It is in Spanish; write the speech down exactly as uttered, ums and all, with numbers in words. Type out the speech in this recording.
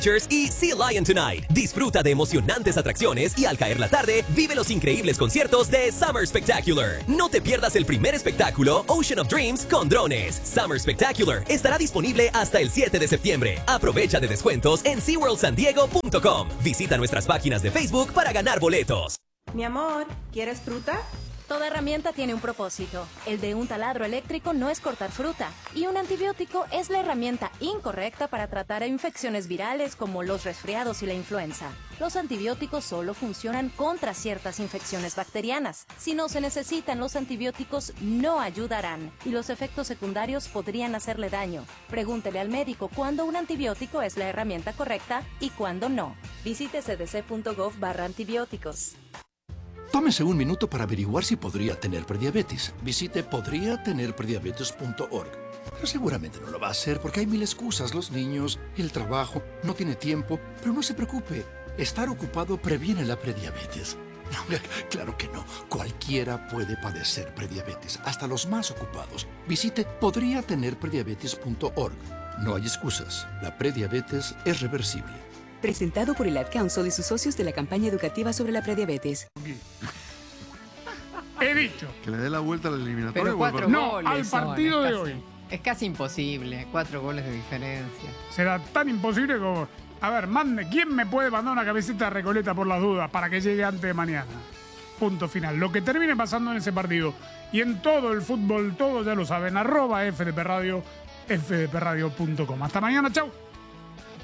y Sea Lion Tonight. Disfruta de emocionantes atracciones y al caer la tarde, vive los increíbles conciertos de Summer Spectacular. No te pierdas el primer espectáculo Ocean of Dreams con drones. Summer Spectacular estará disponible hasta el siete de septiembre. Aprovecha de descuentos en sea world san diego punto com. Visita nuestras páginas de Facebook para ganar boletos. Mi amor, ¿quieres fruta? Toda herramienta tiene un propósito. El de un taladro eléctrico no es cortar fruta. Y un antibiótico es la herramienta incorrecta para tratar infecciones virales como los resfriados y la influenza. Los antibióticos solo funcionan contra ciertas infecciones bacterianas. Si no se necesitan, los antibióticos no ayudarán y los efectos secundarios podrían hacerle daño. Pregúntele al médico cuándo un antibiótico es la herramienta correcta y cuándo no. Visite c d c punto gov barra antibióticos. Tómese un minuto para averiguar si podría tener prediabetes. Visite podría tener prediabetes punto org. Pero seguramente no lo va a hacer porque hay mil excusas. Los niños, el trabajo, no tiene tiempo. Pero no se preocupe. Estar ocupado previene la prediabetes. No, claro que no. Cualquiera puede padecer prediabetes, hasta los más ocupados. Visite podría tener prediabetes punto org. No hay excusas. La prediabetes es reversible. Presentado por el Ad Council y sus socios de la campaña educativa sobre la prediabetes. He dicho. Que le dé la vuelta a la eliminatoria. Pero cuatro No, goles al son, partido es de casi- hoy. Es casi imposible, cuatro goles de diferencia. Será tan imposible como... A ver, mande, ¿quién me puede mandar una camiseta de Recoleta por las dudas para que llegue antes de mañana? Punto final. Lo que termine pasando en ese partido y en todo el fútbol, todos ya lo saben, arroba F D P Radio, f d p radio punto com. Hasta mañana, chau.